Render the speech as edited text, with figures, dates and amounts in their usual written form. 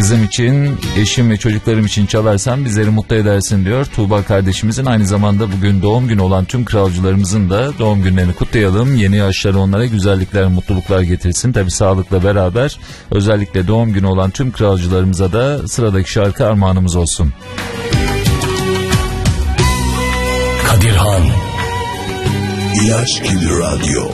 Kızım için, eşim ve çocuklarım için çalarsan bizleri mutlu edersin diyor. Tuğba kardeşimizin aynı zamanda bugün doğum günü olan tüm kralcılarımızın da doğum günlerini kutlayalım. Yeni yaşları onlara güzellikler, mutluluklar getirsin. Tabii sağlıkla beraber özellikle doğum günü olan tüm kralcılarımıza da sıradaki şarkı armağanımız olsun. Kadirhan İlaç Gibi Radyo.